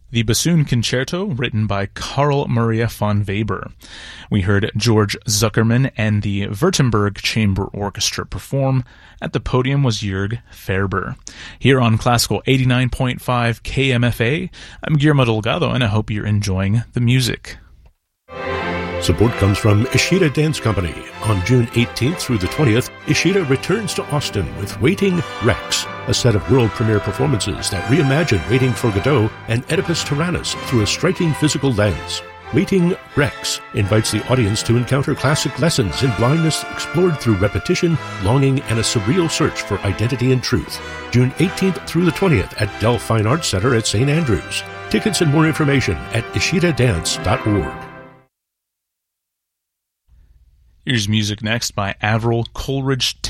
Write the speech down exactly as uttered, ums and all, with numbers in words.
The Bassoon Concerto, written by Carl Maria von Weber. We heard George Zuckerman and the Württemberg Chamber Orchestra perform. At the podium was Jörg Ferber. Here on Classical eighty-nine point five K M F A, I'm Guillermo Delgado, and I hope you're enjoying the music. Support comes from Ishida Dance Company. On June eighteenth through the twentieth, Ishida returns to Austin with Waiting Rex, a set of world premiere performances that reimagine Waiting for Godot and Oedipus Tyrannus through a striking physical lens. Waiting Rex invites the audience to encounter classic lessons in blindness explored through repetition, longing, and a surreal search for identity and truth. June eighteenth through the twentieth at Dell Fine Arts Center at Saint Andrews. Tickets and more information at ishida dance dot org. Here's music next by Avril Coleridge